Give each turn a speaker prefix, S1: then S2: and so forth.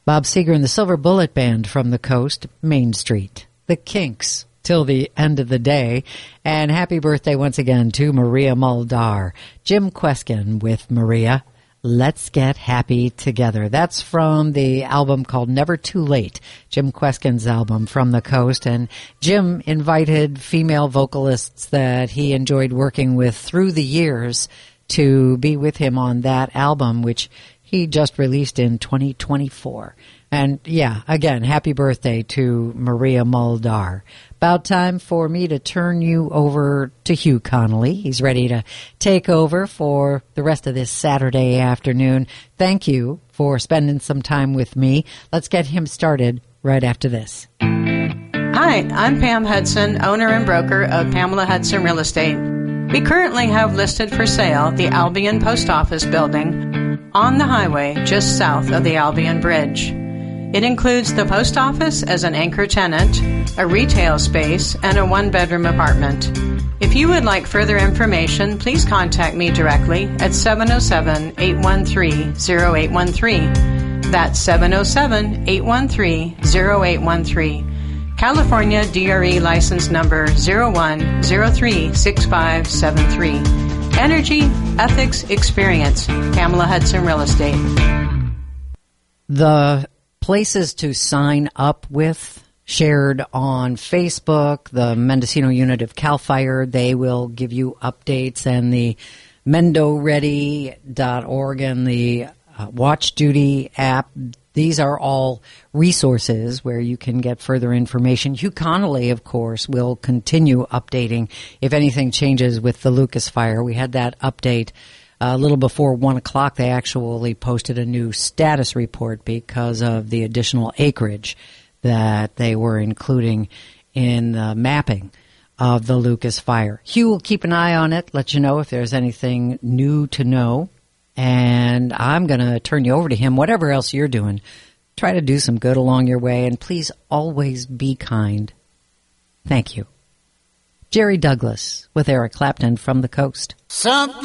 S1: Bob Seger and the Silver Bullet Band from the coast, Main Street. The Kinks, Till the End of the Day. And happy birthday once again to Maria Muldaur. Jim Kweskin with Maria, Let's Get Happy Together. That's from the album called Never Too Late, Jim Kweskin's album from the coast. And Jim invited female vocalists that he enjoyed working with through the years to be with him on that album, which he just released in 2024. And yeah, again, happy birthday to Maria Muldaur. About time for me to turn you over to Hugh Connolly. He's ready to take over for the rest of this Saturday afternoon. Thank you for spending some time with me. Let's get him started right after this.
S2: Hi, I'm Pam Hudson, owner and broker of Pamela Hudson Real Estate. We currently have listed for sale the Albion Post Office building on the highway just south of the Albion Bridge. It includes the post office as an anchor tenant, a retail space, and a one-bedroom apartment. If you would like further information, please contact me directly at 707-813-0813. That's 707-813-0813. California DRE license number 01036573. Energy, ethics, experience. Pamela Hudson Real Estate.
S1: The places to sign up with shared on Facebook, the Mendocino unit of CAL FIRE. They will give you updates, and the mendoready.org and the Watch Duty app. These are all resources where you can get further information. Hugh Connolly, of course, will continue updating if anything changes with the Lucas Fire. We had that update a little before 1 o'clock. They actually posted a new status report because of the additional acreage that they were including in the mapping of the Lucas Fire. Hugh will keep an eye on it, let you know if there's anything new to know. And I'm going to turn you over to him. Whatever else you're doing, try to do some good along your way. And please always be kind. Thank you. Jerry Douglas with Eric Clapton from the coast.
S3: Something